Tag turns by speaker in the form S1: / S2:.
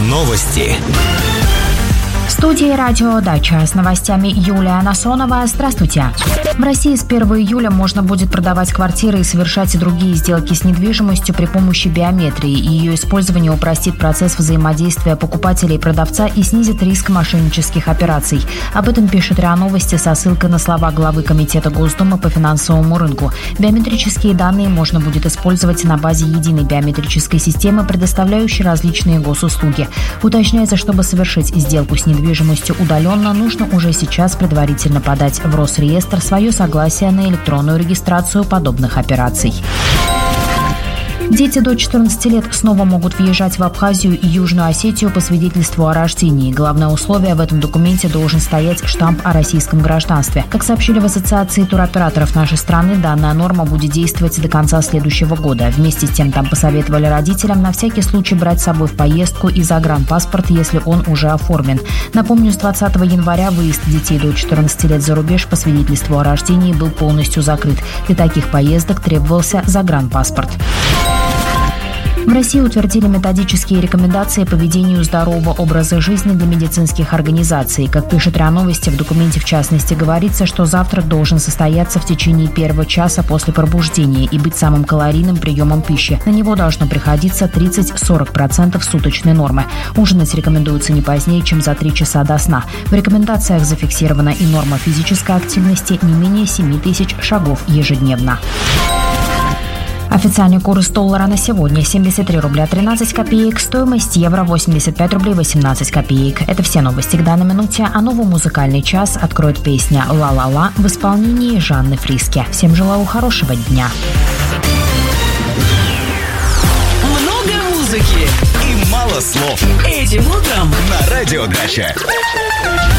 S1: Новости.
S2: В студии «Радио Дача» с новостями Юлия Насонова. Здравствуйте. В России с 1 июля можно будет продавать квартиры и совершать другие сделки с недвижимостью при помощи биометрии. И ее использование упростит процесс взаимодействия покупателя и продавца и снизит риск мошеннических операций. Об этом пишет РИА Новости со ссылкой на слова главы Комитета Госдумы по финансовому рынку. Биометрические данные можно будет использовать на базе единой биометрической системы, предоставляющей различные госуслуги. Уточняется, чтобы совершить сделку с недвижимостью удаленно, нужно уже сейчас предварительно подать в Росреестр свое согласие на электронную регистрацию подобных операций. Дети до 14 лет снова могут въезжать в Абхазию и Южную Осетию по свидетельству о рождении. Главное условие в этом документе должен стоять штамп о российском гражданстве. Как сообщили в Ассоциации туроператоров нашей страны, данная норма будет действовать до конца следующего года. Вместе с тем там посоветовали родителям на всякий случай брать с собой в поездку и загранпаспорт, если он уже оформлен. Напомню, с 20 января выезд детей до 14 лет за рубеж по свидетельству о рождении был полностью закрыт. Для таких поездок требовался загранпаспорт. В России утвердили методические рекомендации по ведению здорового образа жизни для медицинских организаций. Как пишет РИА Новости, в документе в частности говорится, что завтрак должен состояться в течение первого часа после пробуждения и быть самым калорийным приемом пищи. На него должно приходиться 30-40% суточной нормы. Ужинать рекомендуется не позднее, чем за 3 часа до сна. В рекомендациях зафиксирована и норма физической активности не менее 7 тысяч шагов ежедневно. Официальный курс доллара на сегодня 73 рубля 13 копеек, стоимость евро 85 рублей 18 копеек. Это все новости к данной минуте, а новый музыкальный час откроет песня «Ла-ла-ла» в исполнении Жанны Фриске. Всем желаю хорошего дня.
S1: Много музыки и мало слов.
S3: Этим утром
S1: На Радио Дача.